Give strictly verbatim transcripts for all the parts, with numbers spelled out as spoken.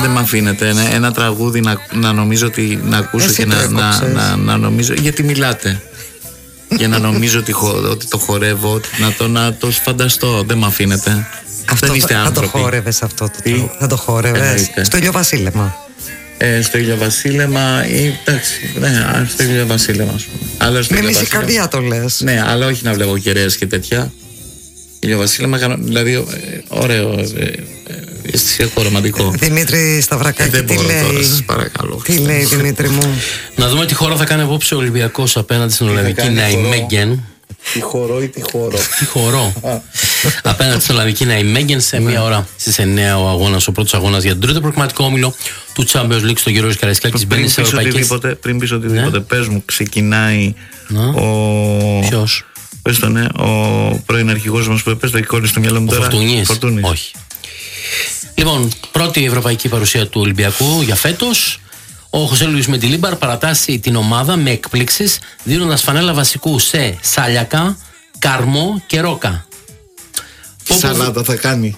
Δεν μ' αφήνετε ναι, ένα τραγούδι να, να νομίζω ότι να ακούσω Εσύ και να, να, να, να νομίζω. Γιατί μιλάτε. Για να νομίζω ότι, ότι το χορεύω, να το, να το φανταστώ. Δεν μ' αφήνετε. Αυτό δεν είστε θα, άνθρωποι. θα το χόρευες αυτό το τραγούδι. Θα το χόρευες. Στο ηλιοβασίλεμα. Ε, στο ηλιοβασίλεμα ή εντάξει, ναι, στο ηλιοβασίλεμα. Με μισή καρδιά το λες. Ναι, αλλά όχι να βλέπω κεραίες και τέτοια. Ηλιοβασίλεμα, δηλαδή, ε, ωραίο, ε, ε, αισθησιακό, ρομαντικό. Δημήτρη Σταυρακάκη, ε, τι λέει. Τώρα, σας παρακαλώ. Τι λέει, Δημήτρη μου. Να δούμε τι χώρο θα κάνει απόψε ο Ολυμπιακός απέναντι στην Ολλανδική Ναϊμέγγεν. Τι χορό ή τι χώρο. Τι χορό. Απέναντι στην Ολλανδική Ναϊμέγγεν σε μία ώρα στις εννιά ο αγώνας, ο πρώτος αγώνας για τον τρίτο προκριματικό όμιλο του Champions League στο Γερόης Καραϊσκάκης. Μπαίνει σε ευρωπαϊκές. Πριν πεις οτιδήποτε, πες μου, ξεκινάει ο. Ποιος? Πες το, ναι, ο πρώην αρχηγός μας που πες το εικόνι στο μυαλό μου τώρα. Φορτούνης. Όχι. Λοιπόν, πρώτη ευρωπαϊκή παρουσία του Ολυμπιακού για φέτος. Ο Χωσέ Λουίς Μεντιλίμπαρ παρατάσσει την ομάδα με εκπλήξεις, δίνοντας φανέλα βασικού σε Σάλιακα, Κάρμο και Ρόκα. Σαλάτα θα κάνει.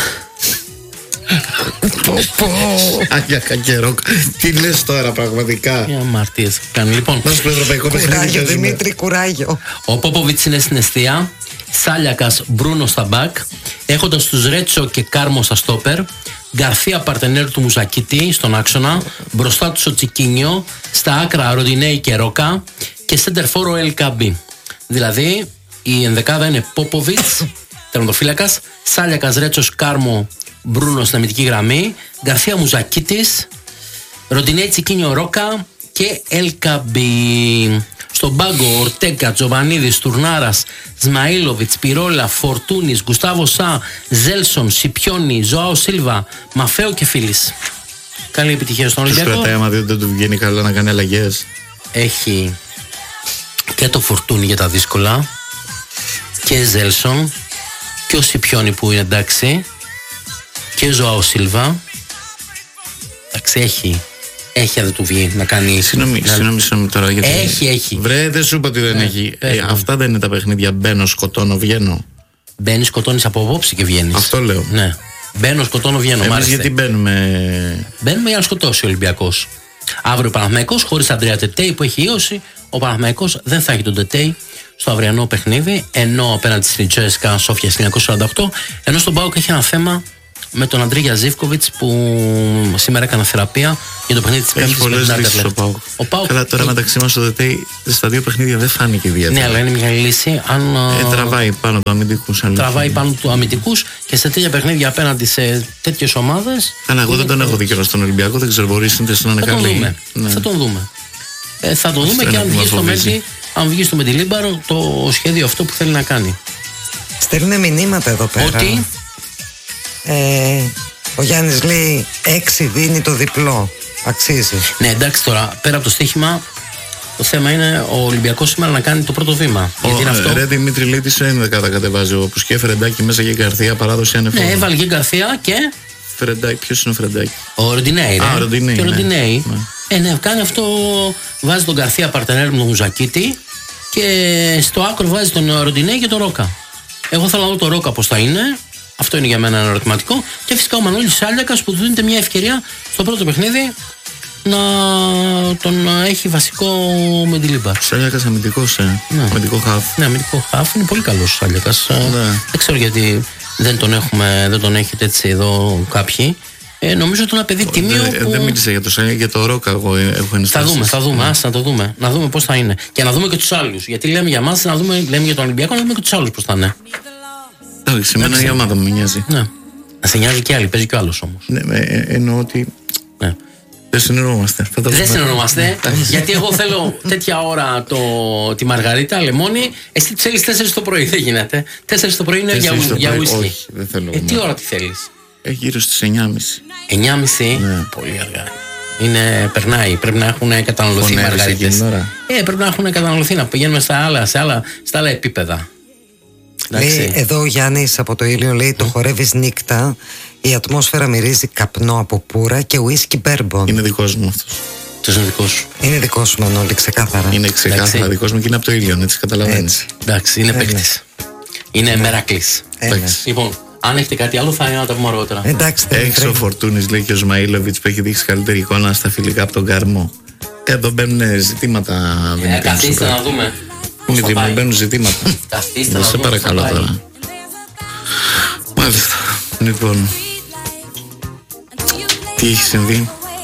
Άγιακα και Ρόκα. Τι λες τώρα πραγματικά. Τι αμαρτίες θα κάνει. Λοιπόν, κουράγιο Δημήτρη, κουράγιο. Ο Πόποβιτς είναι στην εστία. Σάλιακας, Μπρούνο στα μπακ, έχοντας τους Ρέτσο και Κάρμο στα στόπερ, Γκαρθία παρτενέρ του Μουζακίτη στον άξονα, μπροστά του ο Τσικίνιο, στα άκρα Ροντινέη και Ρόκα και σεντερφόρο Ελ Καμπί. Δηλαδή η ενδεκάδα είναι Πόποβιτς, τερματοφύλακας, Σάλιακας, Ρέτσος, Κάρμο, Μπρούνο στην αμυντική γραμμή, Γκαρθία Μουζακίτης, Ροντινέη, Τσικίνιο, Ρόκα και Ελ Καμπί. Στον πάγκο Ορτέγκα, Τζοβανίδης, Τουρνάρας, Σμαΐλοβιτς, Πυρόλα, Φορτούνης, Γκουστάβο Σα, Ζέλσον, Σιπιόνι, Ζωάο Σίλβα, Μαφέο και Φίλης. Καλή επιτυχία στον Ολυμπιακό. Τους κρατάει άμα δεν του βγαίνει καλά να κάνει αλλαγές. Έχει και το Φορτούνι για τα δύσκολα και Ζέλσον και ο Σιπιόνι που είναι εντάξει και Ζωάο Σίλβα. Εντάξει, έχει. Έχει αν δεν του βγει να κάνει. Συγγνώμη, να... συγγνώμη, συγγνώμη τώρα. Γιατί... Έχει, έχει. Βρε, δεν σου είπα ότι δεν ε, έχει. Ε, ε, αυτά δεν είναι τα παιχνίδια. Μπαίνω, σκοτώνω, βγαίνω. Μπαίνει, σκοτώνει από απόψη και βγαίνει. Αυτό λέω. Ναι. Μπαίνω, σκοτώνω, βγαίνω. Εμείς γιατί μπαίνουμε. Μπαίνουμε για να σκοτώσει ο Ολυμπιακός. Αύριο ο Παναθηναϊκός χωρίς Αντρέα Τετέι που έχει ίωση. Ο Παναθηναϊκός δεν θα έχει τον Τετέι στο αυριανό παιχνίδι. Ενώ απέναντι στην Τσέσκα Σόφια χίλια εννιακόσια σαράντα οκτώ. Ενώ στον ΠΑΟΚ έχει ένα θέμα με τον Αντρίγια Ζίβκοβιτς που σήμερα έκανε θεραπεία για το παιχνίδι της Πέμπτης. Έχει πολλές λύσεις ο ΠΑΟΚ. Ο ΠΑΟΚ. Καλά, τώρα έχει... μεταξύ μας ο Δετέι στα δύο παιχνίδια δεν φάνηκε ιδιαίτερα. Ναι, αλλά είναι μια λύση. Αν, ε, τραβάει πάνω του αμυντικούς. Τραβάει πάνω του αμυντικούς και σε τέτοια παιχνίδια απέναντι σε τέτοιες ομάδες. Καλά, εγώ δεν τον έχω δει καιρό στον Ολυμπιακό, δεν ξέρω, μπορεί να είναι καλή. Θα τον δούμε. Ε, θα τον δούμε και αν βγει στο Μέτσι, αν βγει στο Μεντιλίμπαρο το σχέδιο αυτό που θέλει να κάνει. Στέλνουν μηνύματα εδώ πέρα. Ότι ε, ο Γιάννης λέει έξι δίνει το διπλό. Αξίζει. Ναι, εντάξει, τώρα πέρα από το στοίχημα, το θέμα είναι ο Ολυμπιακός σήμερα να κάνει το πρώτο βήμα. Ο γιατί είναι αυτό. Ρε Δημήτρη λέει τι σε ένδεκα κατεβάζει. Ο Πουσκέ Φρεντάκι μέσα και Γκαρθία παράδοση ανεφόρων. Ναι, έβαλε και Γκαρθία και. Φρεντάκι, ποιος είναι ο Φρεντάκι? Ο Ροντινέι. Α, Ροντινέι. Και ο ναι. Ροντινέι. Ναι. Ε, ναι, κάνει αυτό. Βάζει τον Γκαρθία παρτενέρ με τον Μουζακίτη και στο άκρο βάζει τον Ροντινέι και τον Ρόκα. Εγώ θέλω να δω τον Ρόκα πώς θα είναι. Αυτό είναι για μένα ένα ερωτηματικό. Και φυσικά ο Μανώλης Σάλιακας που του δίνεται μια ευκαιρία στο πρώτο παιχνίδι να τον έχει βασικό Μεντιλίμπαρ. Σάλιακας αμυντικός, ε. Ναι. Αμυντικό χαφ. Ναι, αμυντικό χαφ. Είναι πολύ καλός ο Σάλιακας. Ναι. Δεν ξέρω γιατί δεν τον, έχουμε, δεν τον έχετε έτσι εδώ κάποιοι. Ε, νομίζω ότι είναι ένα παιδί τιμίο. Δεν που... δε μίλησα για το Σάλιακα, για το Ρόκα. Εγώ έχω ενστάσεις. Θα δούμε, θα δούμε. Ας να το δούμε. Να δούμε πώς θα είναι. Και να δούμε και τους άλλους. Γιατί λέμε για μας, να δούμε, λέμε για τον Ολυμπιακό, να δούμε και τους άλλους πώς θα είναι. Εντάξει, εμένα η ομάδα μου με νοιάζει. Ναι. Να σε νοιάζει και άλλη, παίζει και ο άλλος όμως. Ναι, ε, εννοώ ότι. Ναι. Δεν συνεννοούμαστε. Δεν συνεννοούμαστε. Γιατί εγώ θέλω τέτοια ώρα το, τη Μαργαρίτα, λεμόνι. Εσύ τη θέλει τέσσερις το πρωί. Δεν γίνεται. τέσσερις το πρωί είναι για, για ουίσκι. Όχι, δεν θέλω. Ε, τι ώρα τη θέλει? Ε, γύρω στις εννιά και μισή. εννιά και μισή. Ναι. Πολύ αργά. Είναι, περνάει. Πρέπει να έχουν καταναλωθεί οι μαργαρίτες. Ε, πρέπει να έχουν καταναλωθεί. Να πηγαίνουμε στα άλλα, σε άλλα, στα άλλα επίπεδα. Λέει, εδώ ο Γιάννης από το Ήλιο λέει: το χορεύεις νύχτα. Η ατμόσφαιρα μυρίζει καπνό από πουρα και ουίσκι μπέρμπον. Είναι δικός μου αυτός. Ποιος είναι δικός σου? Είναι δικός σου, Μανώλη, ξεκάθαρα. Είναι ξεκάθαρα δικός μου και είναι από το Ήλιο, έτσι καταλαβαίνεις. Εντάξει, είναι παίκτης. Είναι μερακλής. Εντάξει. Λοιπόν, Αν έχετε κάτι άλλο, θα να τα πούμε αργότερα. Εντάξει, Έξω ο Φορτούνης, λέει και ο Σμαήλοβιτς, που έχει δείξει καλύτερη εικόνα στα φιλικά από τον Καρμό. Εδώ μπαίνουν ζητήματα. Ε, καθίστε να δούμε. Μου μπαίνουν ζητήματα. Καθίστε να σε δούμε. παρακαλώ τώρα. Μάλιστα. Λοιπόν, τι έχει συμβεί?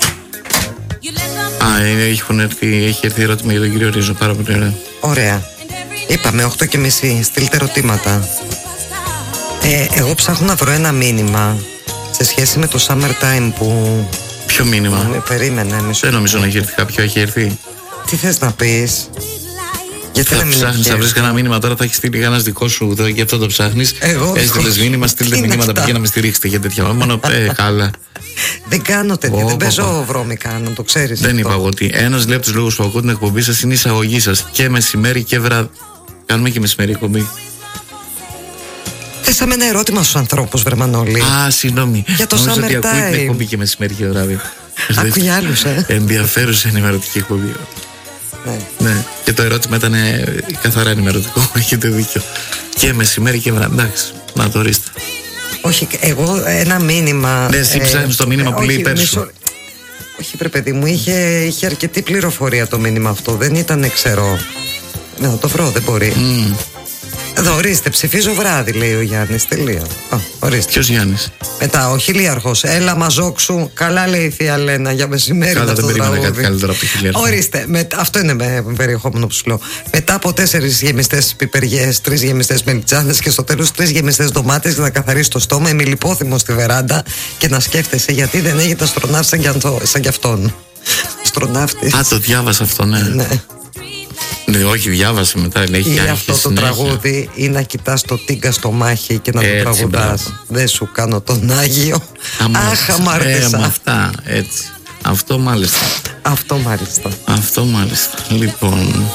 Α, έχουν έρθει, έχει έρθει ερώτημα για τον κύριο Ρίζο. Πάρα πολύ ωραία. Ωραία. Είπαμε οκτώ και μισή. Στείλτε ερωτήματα. ε, Εγώ ψάχνω να βρω ένα μήνυμα σε σχέση με το Summertime που... Ποιο μήνυμα? Με περίμενε μισό. Δεν νομίζω να έχει έρθει κάποιο. Έχει έρθει. Τι θες να πεις? Γιατί θα να μην ψάχνεις, έχει θα βρεις έρθει? κανένα μήνυμα τώρα, θα έχει στείλει κανένα δικό σου εδώ, γι' αυτό το ψάχνεις. Έστειλες μήνυμα, στείλτε μηνύματα που για να με στηρίξετε για τέτοια. Μόνο ε, καλά. Δεν κάνω τέτοια, Ω, δεν πα, παίζω πα. βρώμικα, να το ξέρεις. Δεν αυτό. είπα εγώ ότι ένας λέει από τους λόγους που ακούω την εκπομπή σας είναι η εισαγωγή σας. Και μεσημέρι και βράδυ. Κάνουμε και μεσημέρι εκπομπή. Θέσαμε ένα ερώτημα στους ανθρώπους, Βερμανόλη. Α, συγγνώμη. Για το Νόμιζα ότι ακούει την Summertime. εκπομπή και μεσημέρι και βράδυ. Άκου για άλλους, ε. Ενδιαφέρουσα ενημερωτική εκπομπή. Ναι. Ναι. Και το ερώτημα ήταν ε, καθαρά ενημερωτικό. Έχετε δίκιο. Και μεσημέρι και βράδυ. Εντάξει, να το ορίστε. Όχι, εγώ ένα μήνυμα. Ναι, εσύ ψάχνεις το μήνυμα που λέει υπέρ σου. Όχι, βρε παιδί μου, είχε, είχε αρκετή πληροφορία το μήνυμα αυτό. Δεν ήταν ξερό. Να το βρω, δεν μπορεί. Mm. Εδώ, ορίστε, ψηφίζω βράδυ, λέει ο Γιάννης. Τελεία. Α, ορίστε. Ποιος Γιάννης? Μετά, ο χιλίαρχος. Έλα, μαζόξου. Καλά, λέει η θεία Λένα, για μεσημέρι. Καλά, να δεν το περίμενα τραγούδι. κάτι καλύτερο από τη χιλίαρχο. Ορίστε, με, αυτό είναι με περιεχόμενο που σου λέω. Μετά από τέσσερις γεμιστές πιπεριές, τρεις γεμιστές μελιτζάνες και στο τέλος τρεις γεμιστές ντομάτες για να καθαρίσει το στόμα, ημιλιπόθυμο στη βεράντα και να σκέφτεσαι γιατί δεν έγινε αστροναύτη σαν, κι αυτό- σαν κι αυτόν. Αστροναύτης. Α, το διάβασα αυτό, ναι. Ναι. Ναι, όχι, διάβασε μετά. Έχει, Ή έχει αυτό το συνέχεια. τραγούδι ή να κοιτάς το τίγκα στο μάχη και να Έτσι, το τραγουδάς. μπράβο. Δεν σου κάνω τον Άγιο. Αχ, Ε, αμάρτησα. με αυτά, έτσι. Αυτό μάλιστα. Αυτό μάλιστα. Αυτό μάλιστα. Λοιπόν.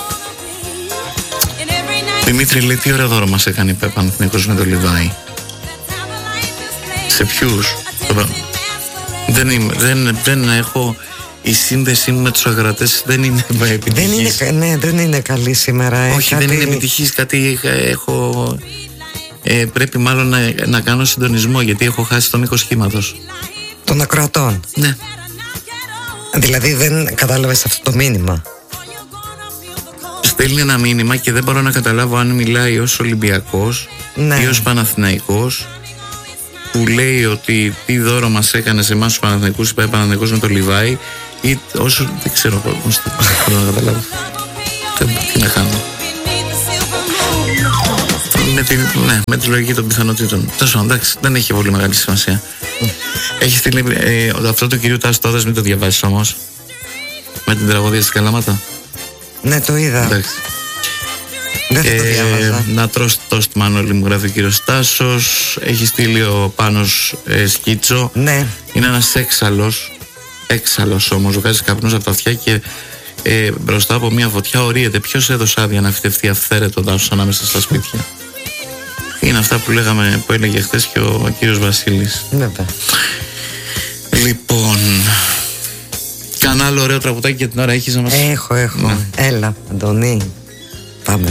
Δημήτρη, λέει, τι ωραίο δώρο μας έκανε η ΠΕ Παναθηναϊκός με το Λιβάι. Σε ποιους? Δεν, είμαι, δεν, δεν έχω. Η σύνδεσή μου με τους αγρατές δεν είναι επιτυχής. Δεν είναι, ναι, δεν είναι καλή σήμερα. ε, Όχι, κάτι... δεν είναι επιτυχής. Κάτι έχω. Ε, πρέπει μάλλον να, να κάνω συντονισμό, γιατί έχω χάσει το μήκος κύματος. Των ακροατών. Ναι. Δηλαδή δεν κατάλαβες αυτό το μήνυμα. Στέλνει ένα μήνυμα και δεν μπορώ να καταλάβω αν μιλάει ως Ολυμπιακός, Ναι. ή ως Παναθηναϊκός, που λέει ότι τι δώρο μας έκανε σε εμάς τους Παναθηναϊκούς, είπε Παναθηναϊκός με το Λιβάι, ή όσο. Δεν ξέρω πώς θέλω να καταλάβω. Δεν- Τι να κάνω. Με τη, ναι, με τη λογική των πιθανότητων. Τέλος πάντων, εντάξει, δεν έχει πολύ μεγάλη σημασία. Έχει στείλει ε, αυτό του κυρίου Τάσου Τόδας, μην το διαβάσεις όμως. Με την τραγωδία στην Καλαμάτα. Ναι, το είδα. Εντάξει. Δεν θα το διάβαζα. Να τρως το στη Μανώλη, μου γράφει ο κύριος Τάσος. Έχει στείλει ο Πάνος ε, σκίτσο. Ναι. Είναι ένας έξαλλος. Έξαλλος όμως, βγάζει καπνούς από τα αυτιά και ε, μπροστά από μια φωτιά ορίεται. Ποιος έδωσε άδεια να φυτευτεί αυθαίρετο δάσος ανάμεσα στα σπίτια? Είναι αυτά που λέγαμε, που έλεγε χθες και ο, ο κύριος Βασίλης. Βέβαια. Λοιπόν, κανένα άλλο ωραίο τραγουδάκι για την ώρα έχεις να μας... Έχω, έχω. Ναι. Έλα, Αντωνή.